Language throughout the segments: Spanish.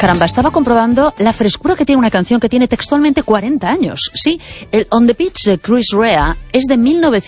Caramba, estaba comprobando la frescura que tiene una canción que tiene textualmente 40 años. Sí, el On the Beach de Chris Rea es de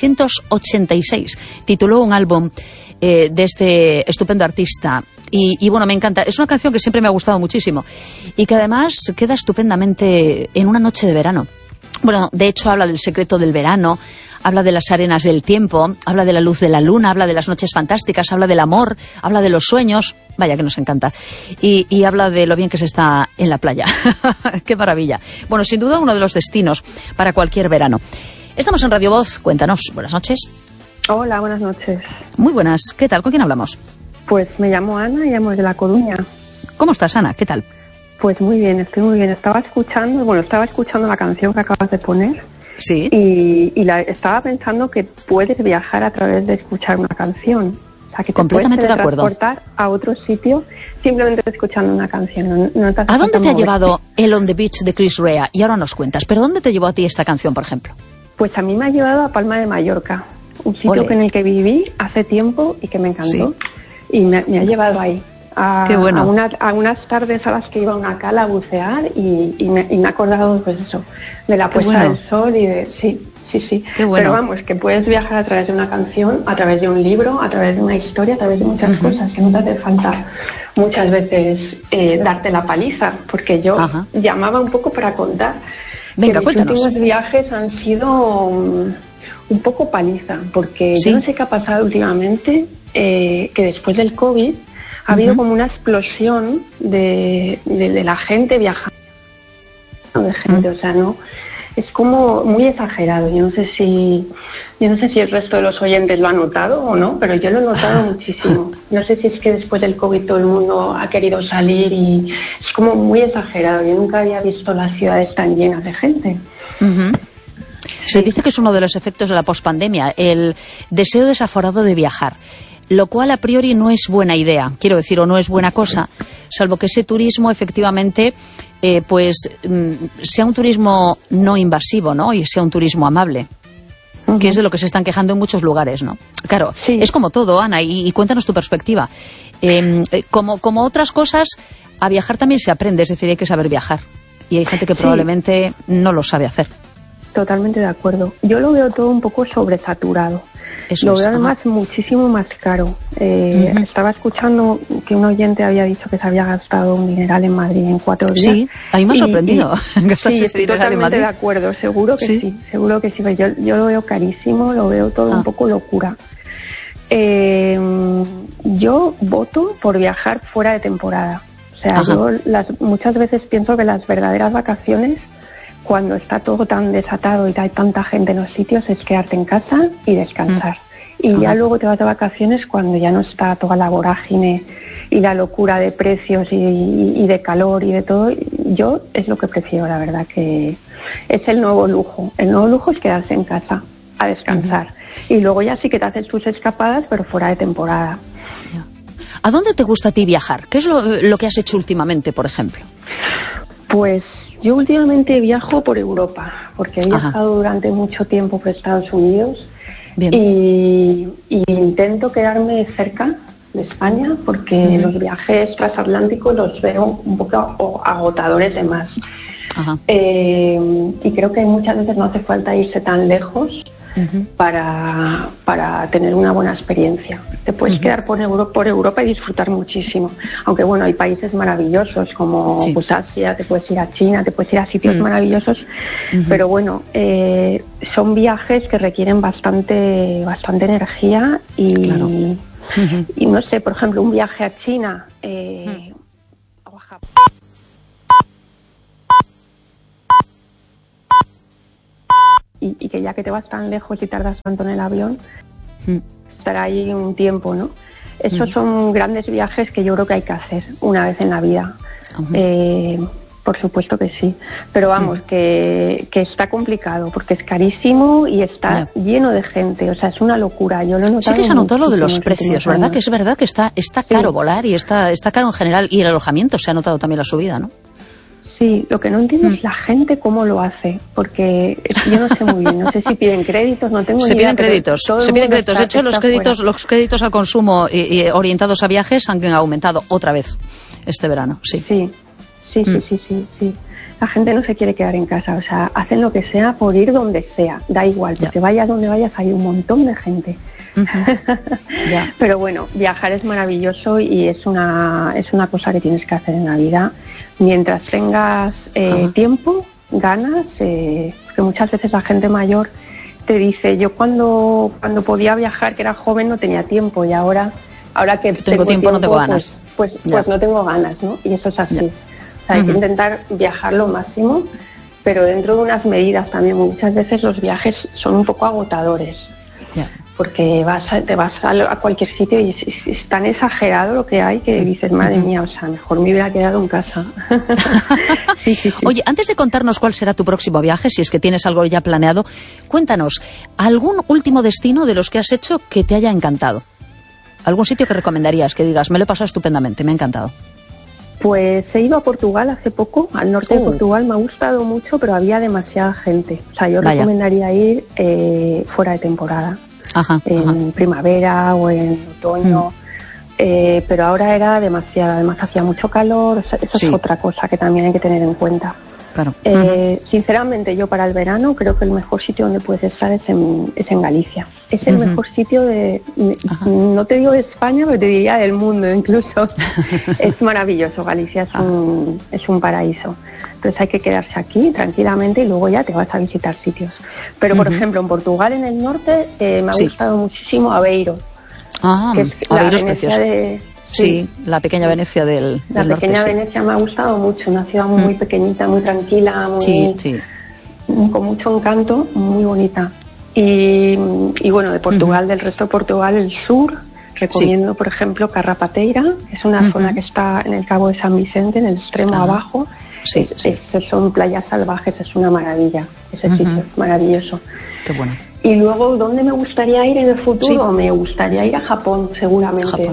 1986. Tituló un álbum de este estupendo artista. Y bueno, me encanta. Es una canción que siempre me ha gustado muchísimo y que además queda estupendamente en una noche de verano. Bueno, de hecho habla del secreto del verano, habla de las arenas del tiempo, habla de la luz de la luna, habla de las noches fantásticas, habla del amor, habla de los sueños, vaya que nos encanta, y habla de lo bien que se está en la playa. ¡Qué maravilla! Bueno, sin duda uno de los destinos para cualquier verano. Estamos en Radio Voz, cuéntanos, buenas noches. Hola, buenas noches. Muy buenas, ¿qué tal? ¿Con quién hablamos? Pues me llamo Ana y llamo desde La Coruña. ¿Cómo estás, Ana? ¿Qué tal? Pues muy bien, estoy muy bien. Estaba escuchando la canción que acabas de poner. Sí. Y estaba pensando que puedes viajar a través de escuchar una canción. O sea, que te completamente puedes de acuerdo. Transportar a otro sitio simplemente escuchando una canción. No te hace ¿A dónde falta te ha moverte. llevado el On the Beach de Chris Rea? Y ahora nos cuentas, ¿pero dónde te llevó a ti esta canción, por ejemplo? Pues a mí me ha llevado a Palma de Mallorca, un sitio Ole. en el que viví hace tiempo y que me encantó. Sí. Y me ha llevado ahí. Qué bueno. A unas tardes a las que iba a una cala a bucear y me he acordado, pues eso, de la puesta del sol y de... Sí. Qué bueno. Pero vamos, que puedes viajar a través de una canción, a través de un libro, a través de una historia, a través de muchas cosas, que no te hace falta muchas veces darte la paliza, porque yo llamaba un poco para contar. Venga, que cuéntanos. Mis últimos viajes han sido un poco paliza, porque ¿Sí? yo no sé qué ha pasado últimamente, que después del COVID ha habido como una explosión de la gente viajando, de gente, o sea, no, es como muy exagerado. Yo no sé si el resto de los oyentes lo ha notado o no, pero yo lo he notado muchísimo. No sé si es que después del COVID todo el mundo ha querido salir y es como muy exagerado. Yo nunca había visto las ciudades tan llenas de gente. Se dice que es uno de los efectos de la pospandemia, el deseo desaforado de viajar. Lo cual a priori no es buena idea, quiero decir, o no es buena cosa, salvo que ese turismo efectivamente sea un turismo no invasivo, ¿no? Y sea un turismo amable, que es de lo que se están quejando en muchos lugares, ¿no? Claro, sí. Es como todo, Ana, y cuéntanos tu perspectiva. Como otras cosas, a viajar también se aprende, es decir, hay que saber viajar. Y hay gente que probablemente no lo sabe hacer. Totalmente de acuerdo. Yo lo veo todo un poco sobresaturado. Lo veo además muchísimo más caro. Estaba escuchando que un oyente había dicho que se había gastado un dineral en Madrid en 4 días. Sí, a mí me ha sorprendido gastarse ese dineral en Madrid. Totalmente de acuerdo, seguro que sí, seguro que sí. Yo lo veo carísimo, lo veo todo un poco locura. Yo voto por viajar fuera de temporada. O sea, yo muchas veces pienso que las verdaderas vacaciones, cuando está todo tan desatado y hay tanta gente en los sitios, es quedarte en casa y descansar. Y ya luego te vas de vacaciones cuando ya no está toda la vorágine y la locura de precios y de calor y de todo. Yo es lo que prefiero, la verdad, que es el nuevo lujo. El nuevo lujo es quedarse en casa a descansar. Y luego ya sí que te haces tus escapadas, pero fuera de temporada. ¿A dónde te gusta a ti viajar? ¿Qué es lo que has hecho últimamente, por ejemplo? Pues yo últimamente viajo por Europa, porque he viajado durante mucho tiempo por Estados Unidos. Bien. Y intento quedarme cerca de España, porque los viajes transatlánticos los veo un poco agotadores de más. Y creo que muchas veces no hace falta irse tan lejos para tener una buena experiencia. Te puedes quedar por Europa y disfrutar muchísimo. Aunque bueno, hay países maravillosos como pues Asia, te puedes ir a China, te puedes ir a sitios maravillosos, pero bueno, son viajes que requieren bastante energía y no sé, por ejemplo, un viaje a China o a Japón. Y que ya que te vas tan lejos y tardas tanto en el avión, estar ahí un tiempo, ¿no? Esos son grandes viajes que yo creo que hay que hacer una vez en la vida. Por supuesto que sí. Pero vamos, que está complicado, porque es carísimo y está lleno de gente. O sea, es una locura. Yo lo he notado. Sí que se ha notado lo de los precios, ¿verdad? Que es verdad que está caro volar y está caro en general. Y el alojamiento se ha notado también la subida, ¿no? Sí, lo que no entiendo es la gente cómo lo hace, porque yo no sé muy bien, no sé si piden créditos, no tengo ni idea. Se piden créditos. De hecho, los créditos al consumo orientados a viajes han aumentado otra vez este verano, sí. Sí. La gente no se quiere quedar en casa, o sea, hacen lo que sea por ir donde sea, da igual, porque vayas donde vayas hay un montón de gente. Pero bueno, viajar es maravilloso y es una cosa que tienes que hacer en la vida. Mientras tengas tiempo, ganas, porque muchas veces la gente mayor te dice, yo cuando podía viajar, que era joven, no tenía tiempo, y ahora que tengo tiempo no tengo ganas. Pues no tengo ganas, ¿no? Y eso es así. O sea, hay que intentar viajar lo máximo, pero dentro de unas medidas también. Muchas veces los viajes son un poco agotadores, porque te vas a cualquier sitio y es tan exagerado lo que hay que dices, madre mía, o sea, mejor me hubiera quedado en casa. Sí. Oye, antes de contarnos cuál será tu próximo viaje, si es que tienes algo ya planeado, cuéntanos, ¿algún último destino de los que has hecho que te haya encantado? ¿Algún sitio que recomendarías, que digas, me lo he pasado estupendamente, me ha encantado? Pues he ido a Portugal hace poco, al norte de Portugal, me ha gustado mucho, pero había demasiada gente. O sea, yo recomendaría ir fuera de temporada, en primavera o en otoño, pero ahora era demasiado, además hacía mucho calor, eso es otra cosa que también hay que tener en cuenta. Claro. Sinceramente, yo para el verano creo que el mejor sitio donde puedes estar es en Galicia. Es el mejor sitio no te digo de España, pero te diría del mundo incluso. Es maravilloso, Galicia es un paraíso. Entonces hay que quedarse aquí tranquilamente y luego ya te vas a visitar sitios. Pero por ejemplo, en Portugal, en el norte, me ha gustado muchísimo Aveiro. Que es Aveiro es precioso. Sí, la pequeña Venecia del norte. La pequeña Venecia me ha gustado mucho, una ciudad muy pequeñita, muy tranquila, con mucho encanto, muy bonita. Y bueno, de Portugal, del resto de Portugal, el sur, recomiendo, por ejemplo, Carrapateira, que es una zona que está en el Cabo de San Vicente, en el extremo abajo. Son playas salvajes, es una maravilla. Ese sitio es maravilloso. Qué bueno. Y luego, ¿dónde me gustaría ir en el futuro? Me gustaría ir a Japón, seguramente,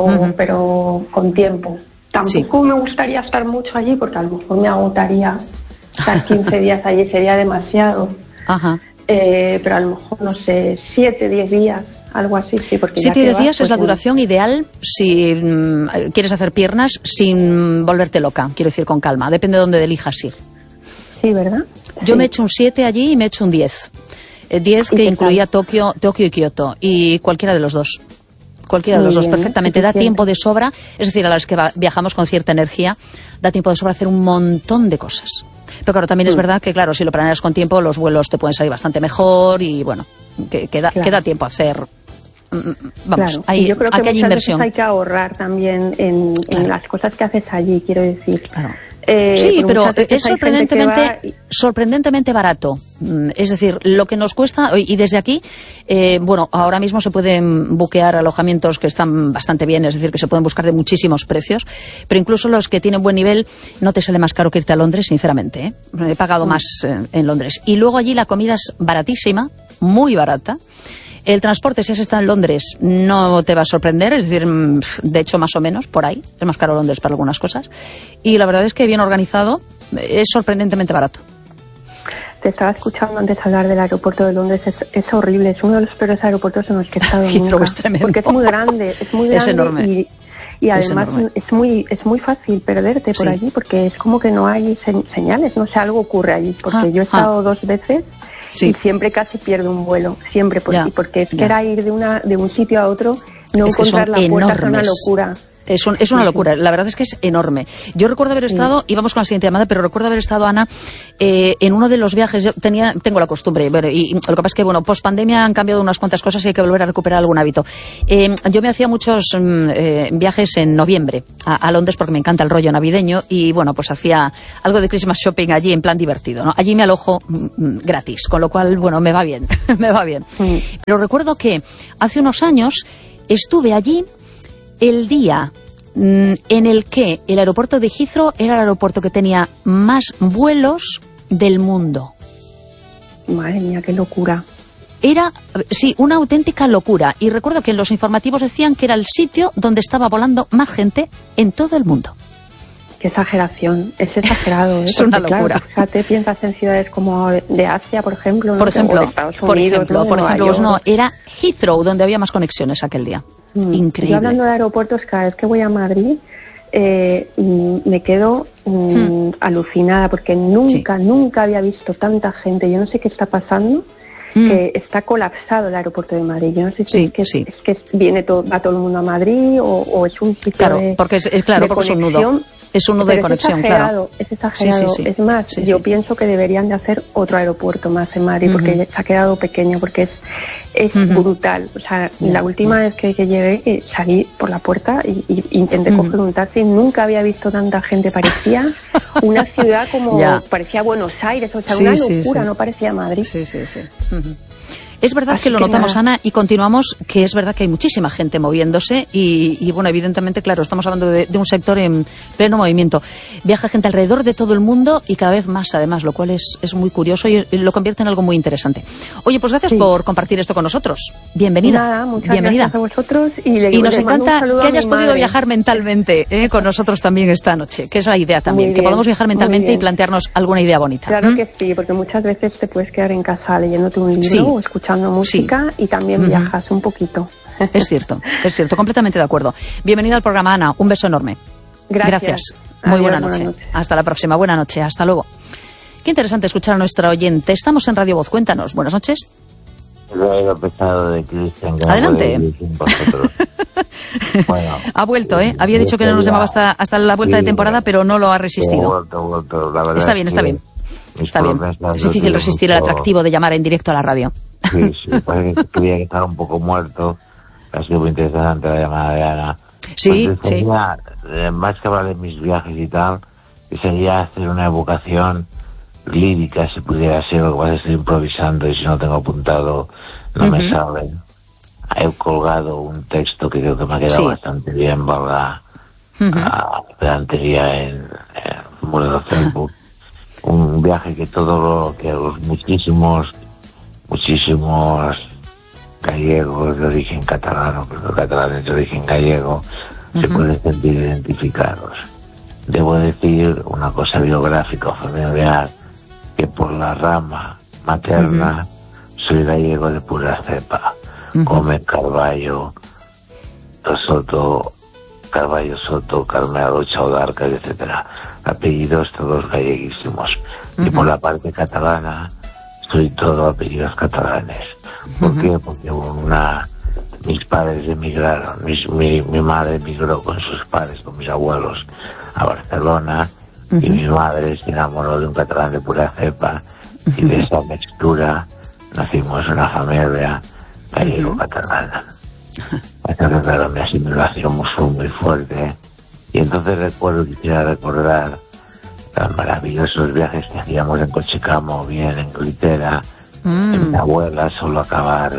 pero con tiempo. Tampoco me gustaría estar mucho allí, porque a lo mejor me agotaría estar 15 días allí, sería demasiado. Pero a lo mejor, no sé, 7, 10 días, algo así, sí. 7 10 días es la duración ideal si quieres hacer piernas sin volverte loca, quiero decir, con calma. Depende de dónde elijas ir. Sí, ¿verdad? Yo me he hecho un 7 allí y me he hecho un 10. 10 que incluía Tokio y Kioto, y cualquiera de los dos. Perfectamente. Da tiempo de sobra, es decir, a las que viajamos con cierta energía, da tiempo de sobra hacer un montón de cosas. Pero claro, también es verdad que, claro, si lo planeas con tiempo, los vuelos te pueden salir bastante mejor y, bueno, queda tiempo a hacer. Vamos, yo creo que aquí hay inversión. Hay que ahorrar también en las cosas que haces allí, quiero decir. Claro. Sí, pero es sorprendentemente barato. Es decir, lo que nos cuesta, y desde aquí, bueno, ahora mismo se pueden buquear alojamientos que están bastante bien, es decir, que se pueden buscar de muchísimos precios, pero incluso los que tienen buen nivel no te sale más caro que irte a Londres, sinceramente, ¿eh? He pagado más en Londres. Y luego allí la comida es baratísima, muy barata. El transporte, si has estado en Londres, no te va a sorprender, es decir, de hecho, más o menos, por ahí. Es más caro Londres para algunas cosas. Y la verdad es que bien organizado, es sorprendentemente barato. Te estaba escuchando antes hablar del aeropuerto de Londres, es horrible, es uno de los peores aeropuertos en los que he estado nunca. Es tremendo. Porque es muy grande. Es enorme. Y además es muy fácil perderte por allí, porque es como que no hay señales, no sé, algo ocurre allí. Porque yo he estado 2 veces... y siempre casi pierdo un vuelo, siempre porque es que era ir de un sitio a otro, no encontrar la puerta, es una locura. Es una locura, la verdad es que es enorme. Yo recuerdo haber estado, y vamos con la siguiente llamada, pero recuerdo haber estado, Ana, en uno de los viajes. Yo tengo la costumbre, bueno, y lo que pasa es que, bueno, post pandemia han cambiado unas cuantas cosas y hay que volver a recuperar algún hábito. Yo me hacía muchos viajes en noviembre a Londres porque me encanta el rollo navideño y, bueno, pues hacía algo de Christmas shopping allí en plan divertido, ¿no? Allí me alojo gratis, con lo cual, bueno, me va bien, me va bien. Pero recuerdo que hace unos años estuve allí el día en el que el aeropuerto de Heathrow era el aeropuerto que tenía más vuelos del mundo. Madre mía, qué locura. Era, sí, una auténtica locura. Y recuerdo que en los informativos decían que era el sitio donde estaba volando más gente en todo el mundo. Qué exageración, es exagerado. Es una locura. Claro, fíjate, piensas en ciudades como de Asia, por ejemplo. Por ejemplo, no, era Heathrow donde había más conexiones aquel día. Increíble. Yo hablando de aeropuertos, cada vez que voy a Madrid me quedo alucinada, porque nunca había visto tanta gente. Yo no sé qué está pasando, que está colapsado el aeropuerto de Madrid. Yo no sé si es que va todo el mundo a Madrid o es un sitio porque es un nudo. Es un nudo de conexión, claro. Es exagerado. Sí. Es más, yo pienso que deberían de hacer otro aeropuerto más en Madrid, porque se ha quedado pequeño, porque es brutal. O sea, la última vez que llegué, salí por la puerta y intenté coger un taxi. Nunca había visto tanta gente. Parecía una ciudad como... parecía Buenos Aires, o sea, una locura, no parecía Madrid. Sí. Es verdad que lo notamos, Ana, y continuamos, que es verdad que hay muchísima gente moviéndose y bueno, evidentemente, claro, estamos hablando de un sector en pleno movimiento. Viaja gente alrededor de todo el mundo y cada vez más, además, lo cual es muy curioso y lo convierte en algo muy interesante. Oye, pues gracias por compartir esto con nosotros. Bienvenida. Nada, muchas gracias a vosotros. Y nos encanta que hayas podido viajar mentalmente con nosotros también esta noche, que es la idea también, que podamos viajar mentalmente y plantearnos alguna idea bonita. Claro que sí, porque muchas veces te puedes quedar en casa leyéndote un libro o escuchando música y también viajas un poquito. Es cierto, completamente de acuerdo. Bienvenida al programa, Ana, un beso enorme. Gracias. Muy buena noche. Hasta la próxima, buena noche, hasta luego. Qué interesante escuchar a nuestra oyente. Estamos en Radio Voz, cuéntanos, buenas noches. De Cristian, adelante. Bueno, ha vuelto, había dicho que no nos llamaba hasta la vuelta de temporada, pero no lo ha resistido. La verdad está bien. Está bien. Es difícil resistir el atractivo de llamar en directo a la radio. Sí, pues creía que estaba un poco muerto. Ha sido muy interesante la llamada de Ana. Sí. Más que hablar de mis viajes y tal, sería hacer una evocación lírica, si pudiera ser. Lo que pasa es que estoy improvisando y si no tengo apuntado no me sale. He colgado un texto que creo que me ha quedado bastante bien, valga la pedantería en el muro de Facebook. Un viaje que los muchísimos gallegos de origen catalano, pero catalanes de origen gallego, se pueden sentir identificados. Debo decir una cosa biográfica o familiar, que por la rama materna soy gallego de pura cepa. Gómez Carballo Soto, Carmelo Chaudarca, etcétera. Apellidos todos galleguísimos. Y por la parte catalana soy todo apellidos catalanes. ¿Por qué? Porque mis padres emigraron, mi madre emigró con sus padres, con mis abuelos, a Barcelona, y mi madre se enamoró de un catalán de pura cepa, y de esa mixtura nacimos una familia gallego-catalana. Entonces, claro, mi asimilación fue muy fuerte, y entonces quisiera recordar los maravillosos viajes que hacíamos en Cochicamo, bien en Glitera, en mi abuela, solo acabar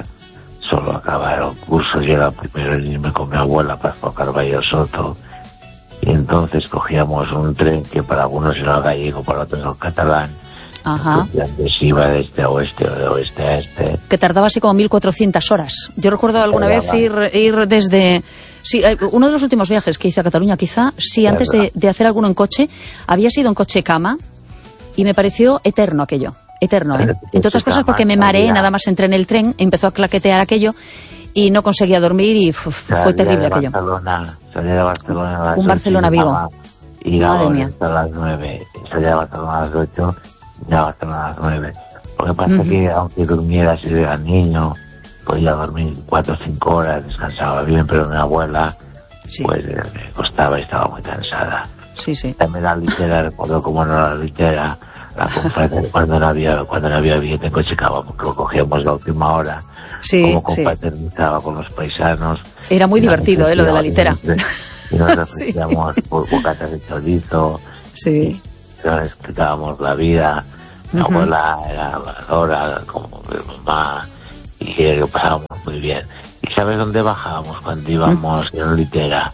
el curso, yo era primero en irme con mi abuela para Carballo Soto, y entonces cogíamos un tren que para algunos era gallego, para otros era catalán, que se iba de este a oeste o de oeste a este. Que tardaba así como 1400 horas. Yo recuerdo alguna vez ir desde... Sí, uno de los últimos viajes que hice a Cataluña, quizá, antes de hacer alguno en coche, había sido en coche cama, y me pareció eterno aquello. Eterno, entre otras cosas porque me mareé, nada más entré en el tren, empezó a claquetear aquello y no conseguía dormir y fue terrible aquello. Salía de Barcelona un Barcelona-Vigo. Y madre mía. A las 9, salía de Barcelona a las 8, y a Barcelona a las 9. Lo que pasa es que aunque durmiera si era niño, podía dormir 4 o 5 horas, descansaba bien, pero mi abuela pues me costaba y estaba muy cansada. También la litera, recuerdo cómo no la litera, la compré cuando no había billete en Cochicamo, porque lo cogíamos la última hora, como confraternizaba con los paisanos. Era muy divertido, lo de la litera. Y nos ofrecíamos bocatas de chorizo, y nos explicábamos la vida. Mi abuela era habladora, como mi mamá, y lo pasábamos muy bien. ¿Y sabes dónde bajábamos cuando íbamos en litera?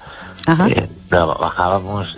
Bajábamos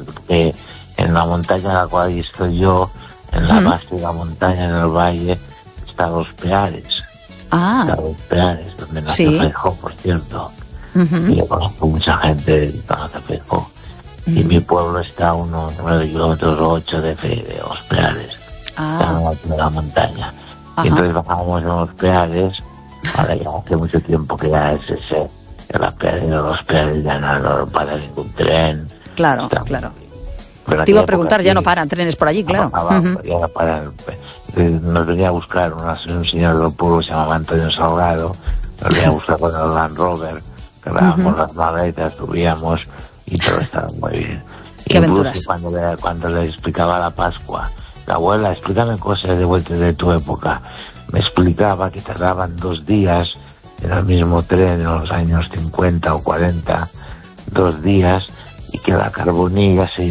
en la montaña en la cual estoy yo, en la base de la montaña, en el valle, están los Peares. Están los Peares, donde nació Feijóo, por cierto. Y yo conozco mucha gente que conoce Feijóo. Y mi pueblo está a unos 9 kilómetros o 8 de los Peares. Está en la altura de la montaña. Y entonces bajábamos en los Peares. Ahora ya hace mucho tiempo que ya es ese. En los Peares ya no para ningún tren. Claro. Te iba a preguntar, ya no paran trenes por allí, claro. Ya no paran. Nos venía a buscar un señor del pueblo que se llamaba Antonio Salgado, nos venía a buscar con el Land Rover, cargábamos las maletas, subíamos y todo estaba muy bien. Qué aventuras. Cuando le explicaba la Pascua, la abuela, explícame cosas de vuelta de tu época, me explicaba que tardaban 2 días en el mismo tren en los años 50 o 40, 2 días, y que la carbonilla se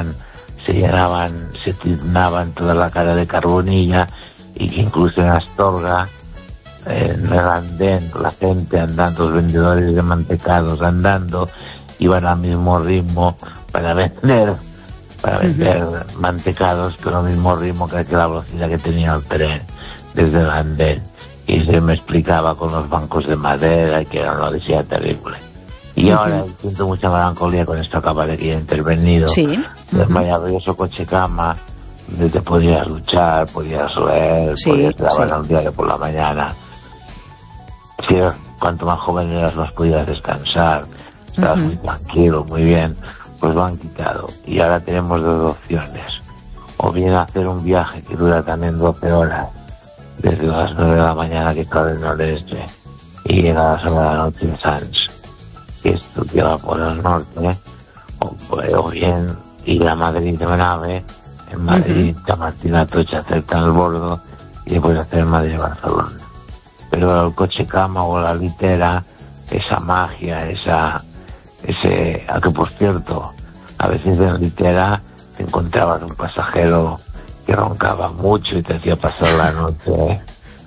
tiznaban toda la cara de carbonilla, y que incluso en Astorga, en el andén, la gente andando, los vendedores de mantecados andando, iban al mismo ritmo para vender mantecados, pero al mismo ritmo que la velocidad que tenía el tren desde el andén. Y se me explicaba con los bancos de madera, y que era una odisea terrible. Y ahora siento mucha melancolía con esto, acaba de que haya intervenido. Sí. El maravilloso coche cama, donde te podías duchar, podías leer, podías trabajar un diario por la mañana. Si cuanto más joven eras, más podías descansar, estabas muy tranquilo, muy bien. Pues lo han quitado. Y ahora tenemos 2 opciones. O bien hacer un viaje que dura también 12 horas, desde las 9 de la mañana, que está del noreste, y llega a las 9 de la noche en Sants, que esto queda por el norte, o bien ir a Madrid de nave, en Madrid, Chamartín Atocha, hacer el bordo, y después hacer Madrid-Barcelona. Pero el coche cama o la litera, esa magia, a que por cierto, a veces en litera te encontrabas un pasajero que roncaba mucho y te hacía pasar la noche,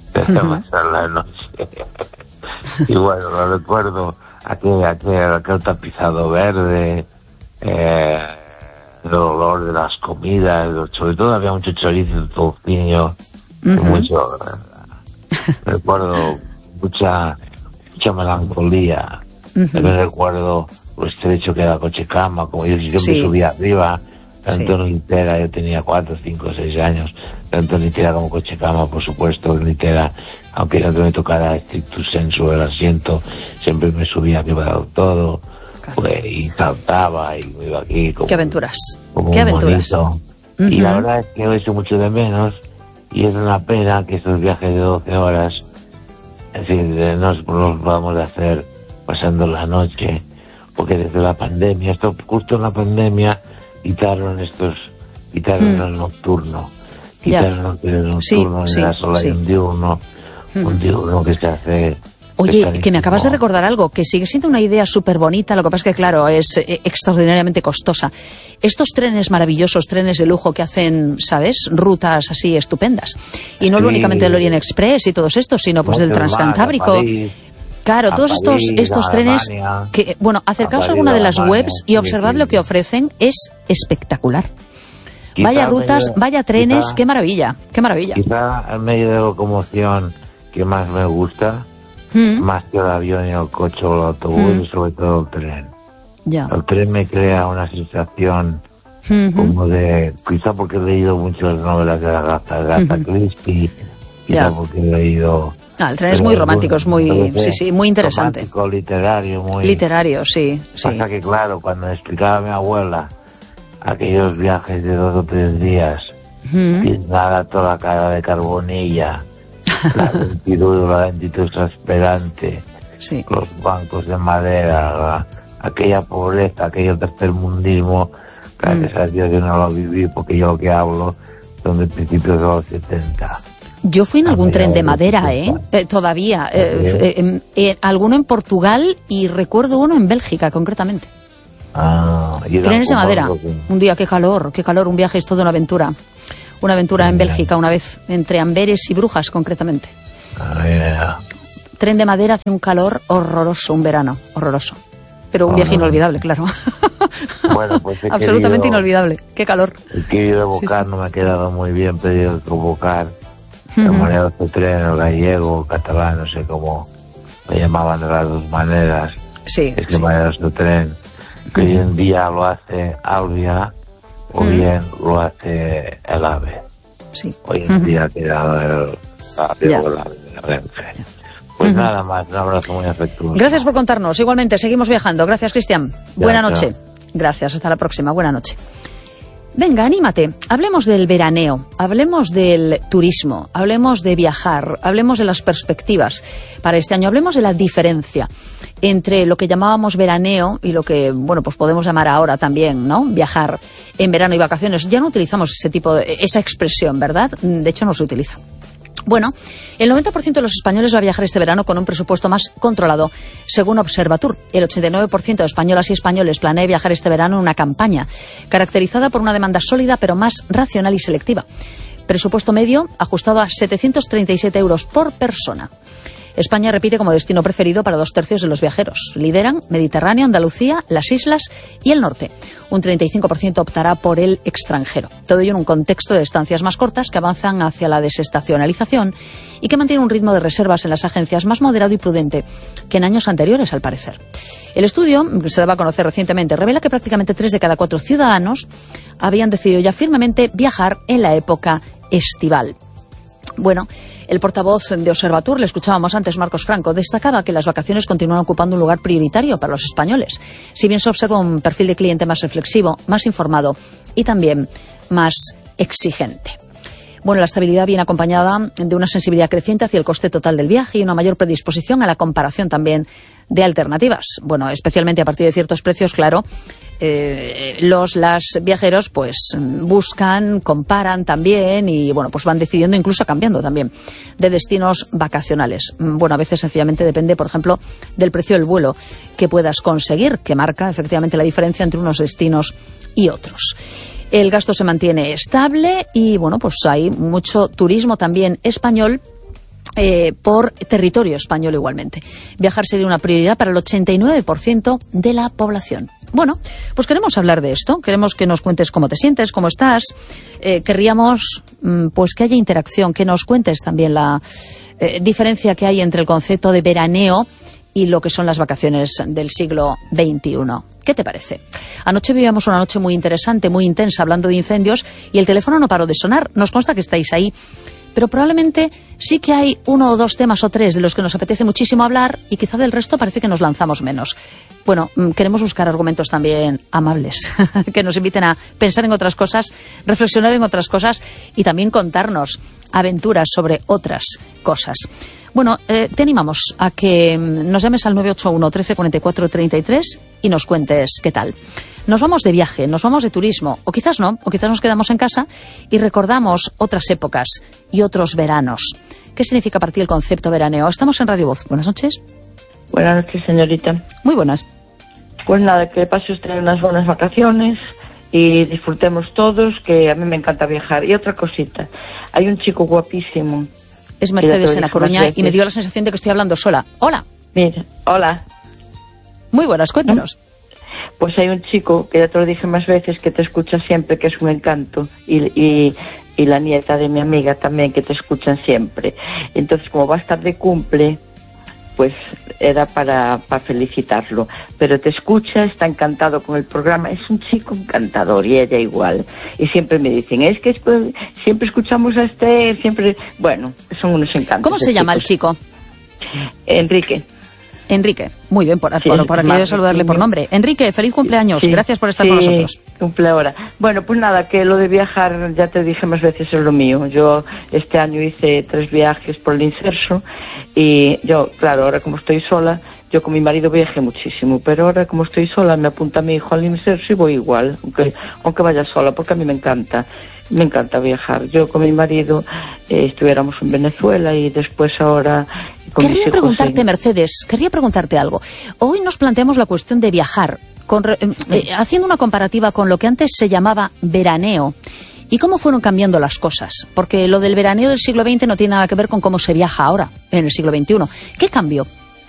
y bueno, lo recuerdo, aquel tapizado verde, el olor de las comidas, sobre todo había mucho chorizo, tocino, mucho, recuerdo mucha melancolía. También recuerdo lo estrecho que era el coche cama, como yo siempre subía arriba, tanto en litera, yo tenía 4, 5, 6 años, tanto en litera como coche cama, por supuesto, en litera, aunque no me tocara stricto sensu el asiento, siempre me subía arriba del todo, pues, y saltaba, y me iba aquí como... ¡Qué aventuras! Como ¡Qué aventuras! Y la verdad es que lo he hecho mucho de menos, y es una pena que estos viajes de 12 horas, en fin, no los podamos hacer pasando la noche, porque desde la pandemia, justo en la pandemia, quitaron el nocturno, el nocturno en la sola y un diurno que se hace. Oye, que me acabas de recordar algo, que sigue siendo una idea súper bonita, lo que pasa es que, claro, es extraordinariamente costosa. Estos trenes maravillosos, trenes de lujo que hacen, ¿sabes?, rutas así estupendas. Y no únicamente del Orient Express y todos estos, sino pues del Transcantábrico. Claro, todos estos trenes que, bueno, acercaos a alguna de las webs y observad lo que ofrecen, es espectacular. Vaya rutas, vaya trenes, qué maravilla, qué maravilla. Quizá el medio de locomoción que más me gusta, más que el avión y el coche o el autobús, es sobre todo el tren. El tren me crea una sensación como de, quizá porque he leído muchas novelas de la Agatha Christie, quizá porque he leído... el tren es muy romántico, es muy, muy interesante. Romántico, literario, muy... Literario, sí. Pasa que, claro, cuando me explicaba a mi abuela aquellos viajes de 2 o 3 días, nada, toda la cara de carbonilla, la lentitud exasperante, los bancos de madera, aquella pobreza, aquello tercermundismo, gracias a Dios yo no lo viví, porque yo lo que hablo son de principios de los 70. Yo fui en algún tren de madera, todavía. Alguno en Portugal y recuerdo uno en Bélgica, concretamente. Trenes de madera. Un día, qué calor, un viaje es toda una aventura. Una aventura en Bélgica una vez, entre Amberes y Brujas, concretamente. Tren de madera hace un calor horroroso, un verano, horroroso. Pero un viaje inolvidable, claro. Bueno, pues absolutamente inolvidable. Qué calor. He querido evocar, no me ha quedado muy bien, pero he querido convocar el moneda de tren, el gallego, catalán, no sé cómo me llamaban de las 2 maneras. Es que moneda de tren, que hoy en día lo hace Alvia o bien lo hace el AVE. Hoy en día ha quedado el Renfe. Pues nada más, un abrazo muy afectuoso. Gracias por contarnos. Igualmente, seguimos viajando. Gracias, Cristian. Buena noche. Gracias, hasta la próxima. Buena noche. Venga, anímate. Hablemos del veraneo, hablemos del turismo, hablemos de viajar, hablemos de las perspectivas para este año, hablemos de la diferencia entre lo que llamábamos veraneo y lo que, bueno, pues podemos llamar ahora también, ¿no? Viajar en verano y vacaciones. Ya no utilizamos esa expresión, ¿verdad? De hecho, no se utiliza. Bueno, el 90% de los españoles va a viajar este verano con un presupuesto más controlado, según Observatur. El 89% de españolas y españoles planea viajar este verano en una campaña caracterizada por una demanda sólida pero más racional y selectiva. Presupuesto medio ajustado a 737 euros por persona. España repite como destino preferido para 2/3 de los viajeros. Lideran Mediterráneo, Andalucía, las islas y el norte. Un 35% optará por el extranjero. Todo ello en un contexto de estancias más cortas que avanzan hacia la desestacionalización y que mantiene un ritmo de reservas en las agencias más moderado y prudente que en años anteriores, al parecer. El estudio, que se daba a conocer recientemente, revela que prácticamente 3 de cada 4 ciudadanos habían decidido ya firmemente viajar en la época estival. Bueno, el portavoz de Observatur, le escuchábamos antes, Marcos Franco, destacaba que las vacaciones continúan ocupando un lugar prioritario para los españoles, si bien se observa un perfil de cliente más reflexivo, más informado y también más exigente. Bueno, la estabilidad viene acompañada de una sensibilidad creciente hacia el coste total del viaje y una mayor predisposición a la comparación también de alternativas. Bueno, especialmente a partir de ciertos precios, claro, las viajeros pues buscan, comparan también y bueno, pues van decidiendo, incluso cambiando también de destinos vacacionales. Bueno, a veces sencillamente depende, por ejemplo, del precio del vuelo que puedas conseguir, que marca efectivamente la diferencia entre unos destinos y otros. El gasto se mantiene estable y bueno, pues hay mucho turismo también español por territorio español igualmente. Viajar sería una prioridad para el 89% de la población. Bueno, pues queremos hablar de esto, queremos que nos cuentes cómo te sientes, cómo estás, querríamos pues que haya interacción, que nos cuentes también la diferencia que hay entre el concepto de veraneo y lo que son las vacaciones del siglo XXI. ¿Qué te parece? Anoche vivíamos una noche muy interesante, muy intensa, hablando de incendios y el teléfono no paró de sonar. Nos consta que estáis ahí, pero probablemente sí que hay 1 o 2 temas o 3 de los que nos apetece muchísimo hablar y quizá del resto parece que nos lanzamos menos. Bueno, queremos buscar argumentos también amables que nos inviten a pensar en otras cosas, reflexionar en otras cosas y también contarnos aventuras sobre otras cosas. Bueno, te animamos a que nos llames al 981 13 44 33 y nos cuentes qué tal. Nos vamos de viaje, nos vamos de turismo, o quizás no, o quizás nos quedamos en casa y recordamos otras épocas y otros veranos. ¿Qué significa para ti el concepto veraneo? Estamos en Radio Voz. Buenas noches. Buenas noches, señorita. Muy buenas. Pues nada, que pase usted unas buenas vacaciones y disfrutemos todos, que a mí me encanta viajar. Y otra cosita, hay un chico guapísimo. Es Mercedes en La Coruña y me dio la sensación de que estoy hablando sola. Hola. Mira, hola. Muy buenas, cuéntanos. Pues hay un chico, que ya te lo dije más veces, que te escucha siempre, que es un encanto, y la nieta de mi amiga también, que te escuchan siempre. Entonces, como va a estar de cumple, pues era para felicitarlo. Pero te escucha, está encantado con el programa, es un chico encantador, y ella igual. Y siempre me dicen, es que siempre escuchamos a siempre... Bueno, son unos encantos. ¿Cómo se llama el chico? Enrique. Enrique, muy bien, por aquí de saludarle por nombre. Enrique, feliz cumpleaños, sí, gracias por estar con nosotros. Cumple ahora. Bueno, pues nada, que lo de viajar, ya te dije más veces, es lo mío. Yo este año hice 3 viajes por el Inserso y yo, claro, ahora como estoy sola, yo con mi marido viajé muchísimo, pero ahora como estoy sola me apunta mi hijo al Inserso y voy igual, aunque vaya sola, porque a mí me encanta viajar. Yo con mi marido estuviéramos en Venezuela y después ahora... Querría preguntarte, Mercedes, algo. Hoy nos planteamos la cuestión de viajar, haciendo una comparativa con lo que antes se llamaba veraneo y cómo fueron cambiando las cosas. Porque lo del veraneo del siglo XX no tiene nada que ver con cómo se viaja ahora, en el siglo XXI. ¿Qué cambió?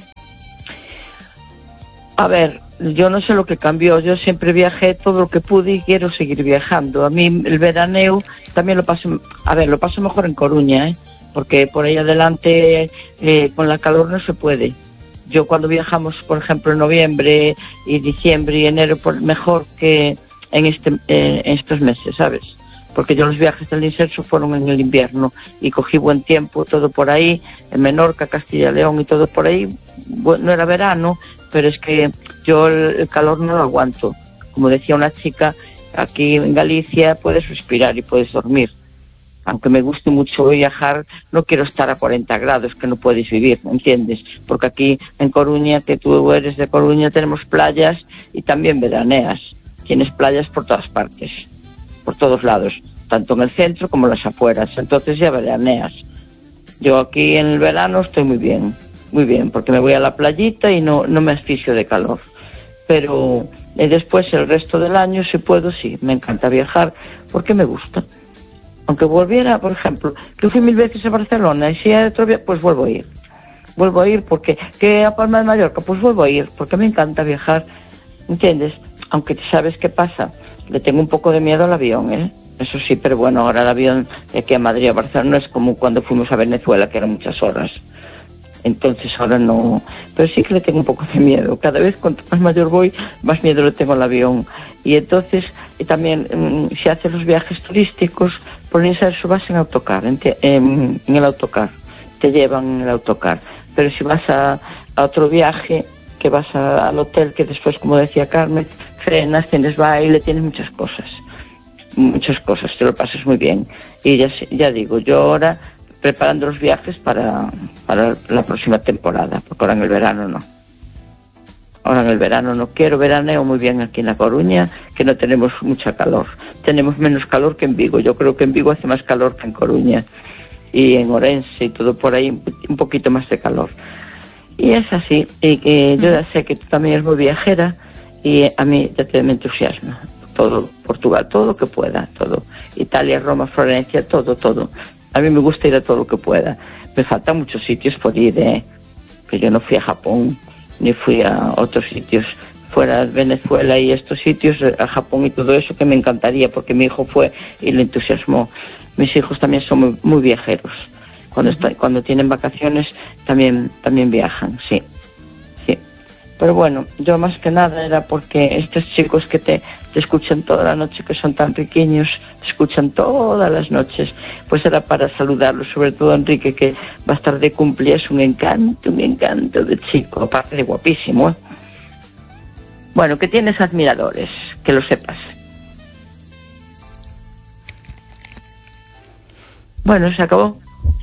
A ver, yo no sé lo que cambió. Yo siempre viajé todo lo que pude y quiero seguir viajando. A mí el veraneo también lo paso mejor en Coruña, porque por ahí adelante con la calor no se puede. Yo cuando viajamos, por ejemplo, en noviembre y diciembre y enero, mejor que en estos meses, ¿sabes? Porque yo los viajes del Inserso fueron en el invierno y cogí buen tiempo, todo por ahí, en Menorca, Castilla y León y todo por ahí. No era verano, pero es que yo el calor no lo aguanto. Como decía una chica, Aquí en Galicia puedes respirar y puedes dormir. Aunque me guste mucho viajar, no quiero estar a 40 grados, que no puedes vivir, ¿entiendes? Porque aquí en Coruña, que tú eres de Coruña, tenemos playas y también veraneas. Tienes playas por todas partes, por todos lados, tanto en el centro como en las afueras. Entonces ya veraneas. Yo aquí en el verano estoy muy bien, porque me voy a la playita y no me asfixio de calor. Pero después el resto del año, si puedo, sí, me encanta viajar, porque me gusta. Aunque volviera, por ejemplo, que fui 1000 veces a Barcelona, y si hay otro viaje, pues vuelvo a ir, porque que a Palma de Mallorca, pues vuelvo a ir, porque me encanta viajar, ¿entiendes? Aunque sabes qué pasa, le tengo un poco de miedo al avión, eso sí, pero bueno, ahora el avión de aquí a Madrid a Barcelona no es como cuando fuimos a Venezuela, que eran muchas horas. Entonces ahora no, pero sí que le tengo un poco de miedo. Cada vez cuanto más mayor voy, más miedo le tengo al avión. Y entonces, y también, si haces los viajes turísticos, por eso vas en autocar, en el autocar, te llevan en el autocar. Pero si vas a otro viaje, que vas al hotel, que después, como decía Carmen, frenas, tienes baile, tienes muchas cosas, te lo pasas muy bien. Y ya digo, yo ahora preparando los viajes para la próxima temporada, porque ahora en el verano no. Ahora en el verano no quiero, veraneo muy bien aquí en La Coruña, que no tenemos mucha calor. Tenemos menos calor que en Vigo. Yo creo que en Vigo hace más calor que en Coruña. Y en Orense y todo por ahí, un poquito más de calor. Y es así. Y yo ya sé que tú también eres muy viajera y a mí ya me entusiasma. Todo, Portugal, todo lo que pueda, todo. Italia, Roma, Florencia, todo. A mí me gusta ir a todo lo que pueda. Me faltan muchos sitios por ir, que yo no fui a Japón, ni fui a otros sitios fuera de Venezuela y estos sitios, a Japón y todo eso, que me encantaría, porque mi hijo fue y le entusiasmó. Mis hijos también son muy, muy viajeros. Cuando tienen vacaciones también viajan, sí. Pero bueno, yo más que nada era porque estos chicos que te escuchan toda la noche, que son tan riquiños, te escuchan todas las noches, pues era para saludarlos, sobre todo a Enrique, que va a estar de cumpleaños, es un encanto de chico, aparte de guapísimo, Bueno, que tienes admiradores, que lo sepas. Bueno, se acabó.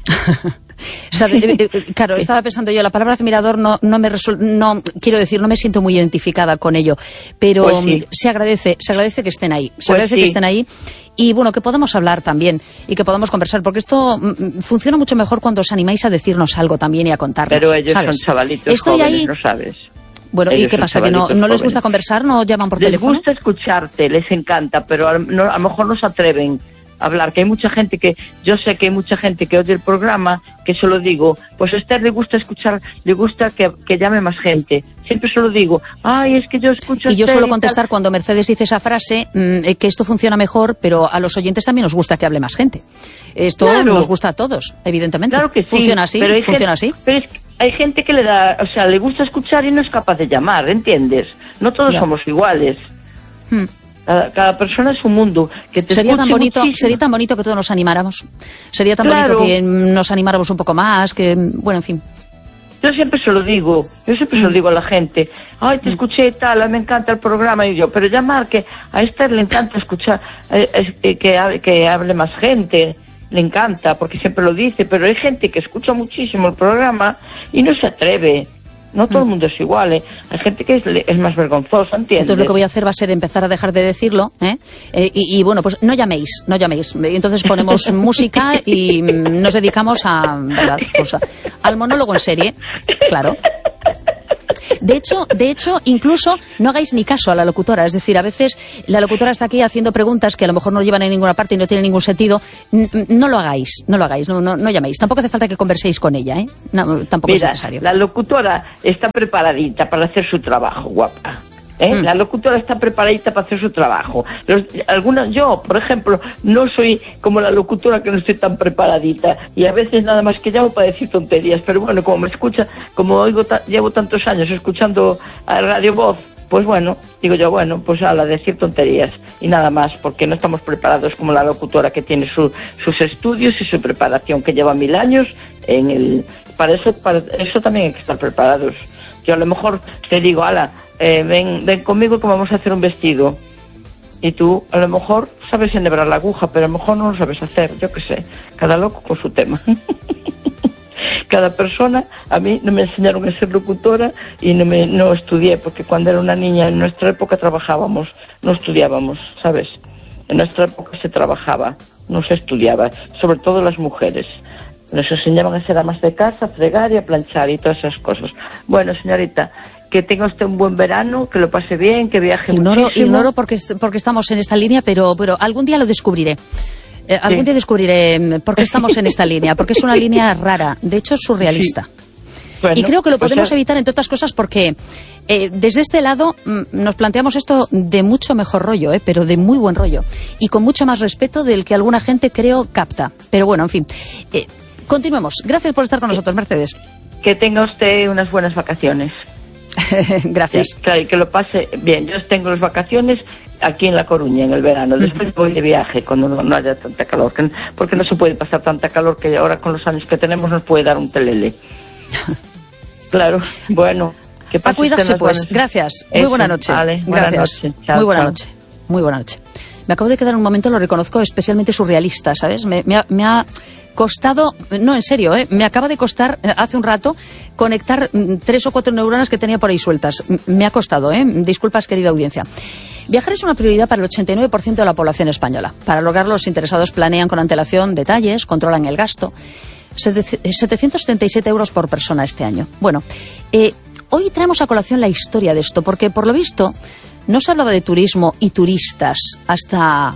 Claro, estaba pensando yo, la palabra admirador no me resulta, no quiero decir, no me siento muy identificada con ello, pero pues sí, se agradece que estén ahí, que estén ahí y bueno, que podamos hablar también y que podamos conversar, porque esto funciona mucho mejor cuando os animáis a decirnos algo también y a contarnos. Pero ellos ¿sabes? Son chavalitos Estoy jóvenes, ahí, no sabes. Bueno, ¿y qué pasa? ¿Que no les gusta conversar? ¿No llaman por teléfono? Les gusta escucharte, les encanta, pero a lo mejor no se atreven a hablar, que hay mucha gente yo sé que hay mucha gente que oye el programa, que solo digo, pues a Esther le gusta escuchar, le gusta que llame más gente. Siempre solo digo, ay, es que yo escucho a Esther. Y yo suelo contestar cuando Mercedes dice esa frase, que esto funciona mejor, pero a los oyentes también nos gusta que hable más gente. Esto nos gusta a todos, evidentemente. Claro que sí. Funciona así, pero funciona así. Pero es que hay gente que le gusta escuchar y no es capaz de llamar, ¿entiendes? No todos somos iguales. Cada persona es un mundo. Que te sería tan bonito que todos nos animáramos. Sería tan bonito que nos animáramos un poco más, que bueno, en fin. Yo siempre se lo digo a la gente. Ay, te escuché tal, me encanta el programa. Y yo, pero llamar, que a Esther le encanta escuchar, que hable más gente. Le encanta, porque siempre lo dice, pero hay gente que escucha muchísimo el programa y no se atreve. No todo el mundo es igual, Hay gente que es más vergonzosa, ¿entiendes? Entonces lo que voy a hacer va a ser empezar a dejar de decirlo, y bueno, pues no llaméis. Entonces ponemos música y nos dedicamos al monólogo en serie, claro. De hecho, incluso no hagáis ni caso a la locutora. Es decir, a veces la locutora está aquí haciendo preguntas que a lo mejor no llevan a ninguna parte y no tienen ningún sentido. No lo hagáis, no llaméis. Tampoco hace falta que converséis con ella, No, tampoco es necesario. La locutora está preparadita para hacer su trabajo, guapa. La locutora está preparadita para hacer su trabajo. Yo, por ejemplo, no soy como la locutora, que no estoy tan preparadita, y a veces nada más que llamo para decir tonterías, pero bueno, como me escucha, llevo tantos años escuchando a Radio Voz, pues bueno, digo yo, bueno, pues a decir tonterías y nada más, porque no estamos preparados como la locutora, que tiene sus estudios y su preparación, que lleva 1000 años para eso también hay que estar preparados. Yo a lo mejor te digo, ven conmigo que vamos a hacer un vestido. Y tú, a lo mejor, sabes enhebrar la aguja, pero a lo mejor no lo sabes hacer, yo qué sé. Cada loco con su tema. Cada persona, a mí no me enseñaron a ser locutora y no estudié, porque cuando era una niña, en nuestra época trabajábamos, no estudiábamos, ¿sabes? En nuestra época se trabajaba, no se estudiaba, sobre todo las mujeres. Nos enseñaban a ser amas de casa, a fregar y a planchar y todas esas cosas. Bueno, señorita, que tenga usted un buen verano, que lo pase bien, que viaje muchísimo. Ignoro porque estamos en esta línea, pero algún día lo descubriré. Algún día descubriré por qué estamos en esta línea, porque es una línea rara, de hecho surrealista. Sí. Bueno, y creo que lo podemos evitar, entre otras cosas, porque desde este lado nos planteamos esto de mucho mejor rollo, pero de muy buen rollo, y con mucho más respeto del que alguna gente, creo, capta. Pero bueno, en fin, continuemos. Gracias por estar con nosotros, Mercedes. Que tenga usted unas buenas vacaciones. Gracias. Sí, claro, y que lo pase bien. Yo tengo las vacaciones aquí en La Coruña en el verano. Después voy de viaje cuando no haya tanta calor, porque no se puede pasar tanta calor que ahora con los años que tenemos nos puede dar un telele. Claro, bueno. Que a cuidarse, pues. Gracias. Muy buena noche. Vale, gracias. Buena noche. Chao, muy buena chao. noche. Muy buena noche. Me acabo de quedar un momento, lo reconozco, especialmente surrealista, ¿sabes? Me ha costado, no, en serio, me acaba de costar hace un rato conectar 3 o 4 neuronas que tenía por ahí sueltas. Me ha costado, disculpas, querida audiencia. Viajar es una prioridad para el 89% de la población española. Para lograrlo, los interesados planean con antelación detalles, controlan el gasto. 737 euros por persona este año. Bueno, hoy traemos a colación la historia de esto, porque por lo visto no se hablaba de turismo y turistas hasta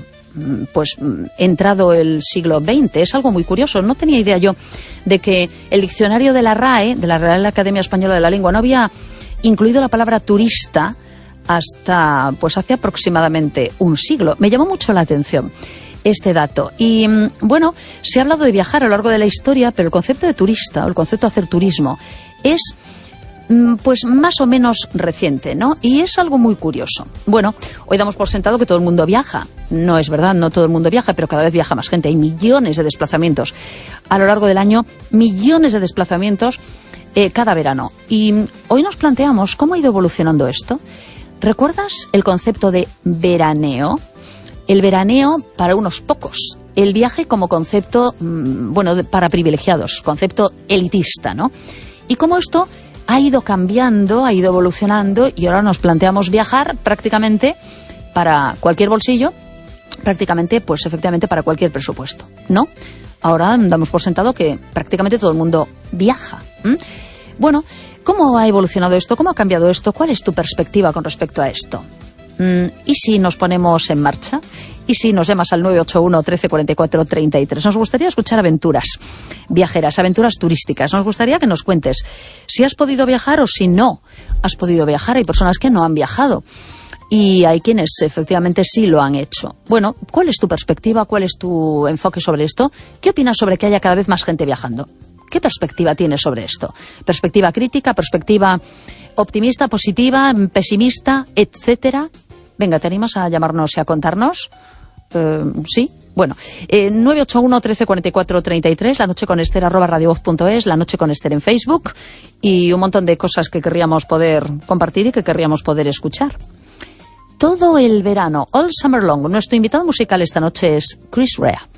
entrado el siglo XX. Es algo muy curioso. No tenía idea yo de que el diccionario de la RAE, de la Real Academia Española de la Lengua, no había incluido la palabra turista hasta hace aproximadamente un siglo. Me llamó mucho la atención este dato. Y bueno, se ha hablado de viajar a lo largo de la historia, pero el concepto de turista o el concepto de hacer turismo es más o menos reciente, ¿no? Y es algo muy curioso. Bueno, hoy damos por sentado que todo el mundo viaja. No es verdad, no todo el mundo viaja, pero cada vez viaja más gente. Hay millones de desplazamientos a lo largo del año, millones de desplazamientos cada verano. Y hoy nos planteamos cómo ha ido evolucionando esto. ¿Recuerdas el concepto de veraneo? El veraneo para unos pocos. El viaje como concepto, para privilegiados, concepto elitista, ¿no? Y cómo esto ha ido cambiando, ha ido evolucionando, y ahora nos planteamos viajar prácticamente para cualquier bolsillo, prácticamente, efectivamente, para cualquier presupuesto, ¿no? Ahora damos por sentado que prácticamente todo el mundo viaja. Bueno, ¿cómo ha evolucionado esto? ¿Cómo ha cambiado esto? ¿Cuál es tu perspectiva con respecto a esto? ¿Y si nos ponemos en marcha? ¿Y si nos llamas al 981 13 44 33? Nos gustaría escuchar aventuras viajeras, aventuras turísticas. Nos gustaría que nos cuentes si has podido viajar o si no has podido viajar. Hay personas que no han viajado y hay quienes efectivamente sí lo han hecho. Bueno, ¿cuál es tu perspectiva? ¿Cuál es tu enfoque sobre esto? ¿Qué opinas sobre que haya cada vez más gente viajando? ¿Qué perspectiva tienes sobre esto? ¿Perspectiva crítica, perspectiva optimista, positiva, pesimista, etcétera? Venga, ¿te animas a llamarnos y a contarnos? Sí. Bueno, 981 13 44 33, La Noche con Esther @radiovoz.es, La Noche con Esther en Facebook, y un montón de cosas que querríamos poder compartir y que querríamos poder escuchar. Todo el verano, all summer long. Nuestro invitado musical esta noche es Chris Rea.